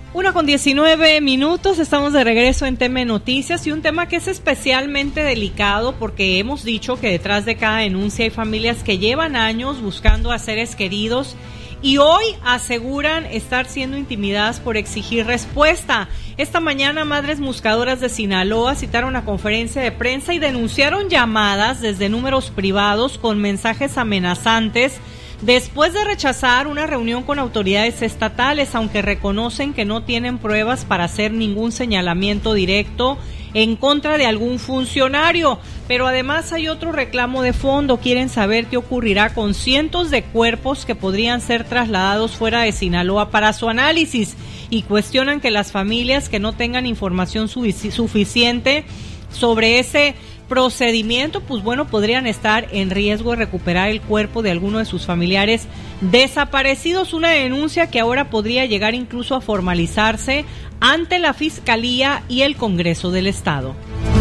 1:19, estamos de regreso en TM Noticias y un tema que es especialmente delicado porque hemos dicho que detrás de cada denuncia hay familias que llevan años buscando a seres queridos y hoy aseguran estar siendo intimidadas por exigir respuesta. Esta mañana madres buscadoras de Sinaloa citaron a conferencia de prensa y denunciaron llamadas desde números privados con mensajes amenazantes después de rechazar una reunión con autoridades estatales, aunque reconocen que no tienen pruebas para hacer ningún señalamiento directo en contra de algún funcionario. Pero además hay otro reclamo de fondo. Quieren saber qué ocurrirá con cientos de cuerpos que podrían ser trasladados fuera de Sinaloa para su análisis y cuestionan que las familias que no tengan información suficiente sobre ese procedimiento, pues bueno, podrían estar en riesgo de recuperar el cuerpo de alguno de sus familiares desaparecidos. Una denuncia que ahora podría llegar incluso a formalizarse ante la Fiscalía y el Congreso del Estado.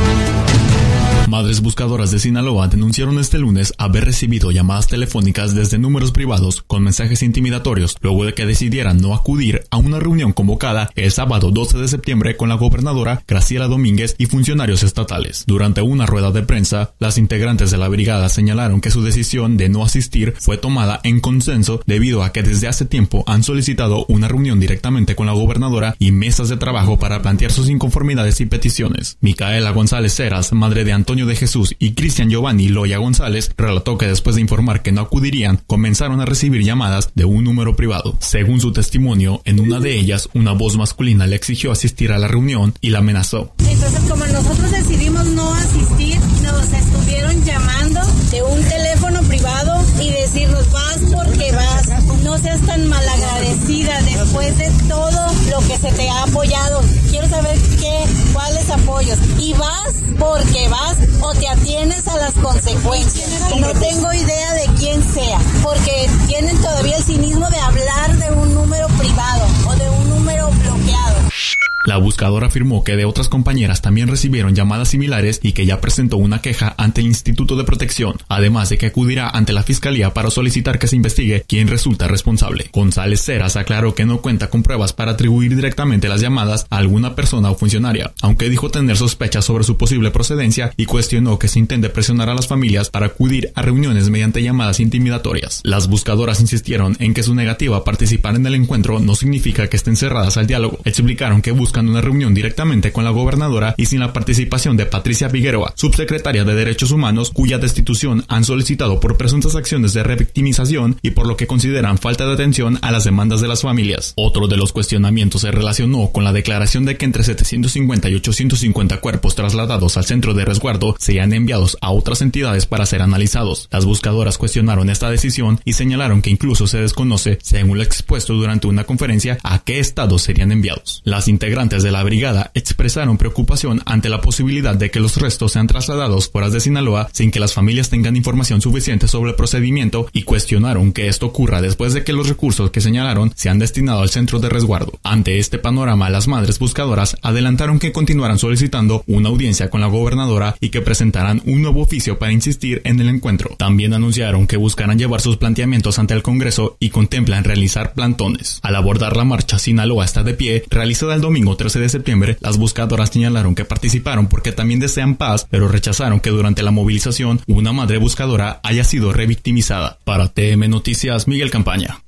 Madres buscadoras de Sinaloa denunciaron este lunes haber recibido llamadas telefónicas desde números privados con mensajes intimidatorios luego de que decidieran no acudir a una reunión convocada el sábado 12 de septiembre con la gobernadora Graciela Domínguez y funcionarios estatales. Durante una rueda de prensa, las integrantes de la brigada señalaron que su decisión de no asistir fue tomada en consenso debido a que desde hace tiempo han solicitado una reunión directamente con la gobernadora y mesas de trabajo para plantear sus inconformidades y peticiones. Micaela González Ceras, madre de Antonio de Jesús y Cristian Giovanni Loya González, relató que después de informar que no acudirían, comenzaron a recibir llamadas de un número privado. Según su testimonio, en una de ellas, una voz masculina le exigió asistir a la reunión y la amenazó. Entonces, como nosotros decidimos no asistir, nos estuvieron llamando de un teléfono privado y decirnos, vas porque vas, no seas tan malagradecida después de todo lo que se te ha apoyado. Quiero saber cuáles apoyos. Y vas porque vas o te atienes a las consecuencias. No tengo idea de quién sea, porque tienen todavía el cinismo de hablar de un número privado o de un número bloqueado. La buscadora afirmó que de otras compañeras también recibieron llamadas similares y que ya presentó una queja ante el Instituto de Protección, además de que acudirá ante la Fiscalía para solicitar que se investigue quién resulta responsable. González Ceras aclaró que no cuenta con pruebas para atribuir directamente las llamadas a alguna persona o funcionaria, aunque dijo tener sospechas sobre su posible procedencia y cuestionó que se intente presionar a las familias para acudir a reuniones mediante llamadas intimidatorias. Las buscadoras insistieron en que su negativa a participar en el encuentro no significa que estén cerradas al diálogo. Explicaron que buscan una reunión directamente con la gobernadora y sin la participación de Patricia Figueroa, subsecretaria de Derechos Humanos, cuya destitución han solicitado por presuntas acciones de revictimización y por lo que consideran falta de atención a las demandas de las familias. Otro de los cuestionamientos se relacionó con la declaración de que entre 750 y 850 cuerpos trasladados al centro de resguardo serían enviados a otras entidades para ser analizados. Las buscadoras cuestionaron esta decisión y señalaron que incluso se desconoce, según lo expuesto durante una conferencia, a qué estados serían enviados. Las integrantes de la brigada expresaron preocupación ante la posibilidad de que los restos sean trasladados fuera de Sinaloa sin que las familias tengan información suficiente sobre el procedimiento y cuestionaron que esto ocurra después de que los recursos que señalaron se han destinado al centro de resguardo. Ante este panorama, las madres buscadoras adelantaron que continuarán solicitando una audiencia con la gobernadora y que presentarán un nuevo oficio para insistir en el encuentro. También anunciaron que buscarán llevar sus planteamientos ante el Congreso y contemplan realizar plantones. Al abordar la marcha Sinaloa está de pie, realizada el domingo 13 de septiembre, las buscadoras señalaron que participaron porque también desean paz, pero rechazaron que durante la movilización una madre buscadora haya sido revictimizada. Para TM Noticias, Miguel Campaña.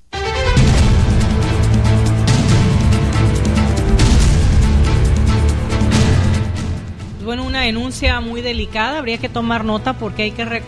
Bueno, una denuncia muy delicada, habría que tomar nota porque hay que